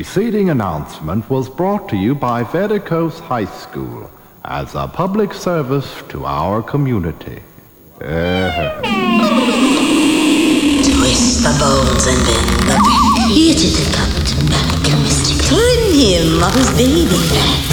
preceding announcement was brought to you by Vedicos High School as a public service to our community. Twist the bones and bend the beat. Eat it, come to make a mystic. Clean him of his baby.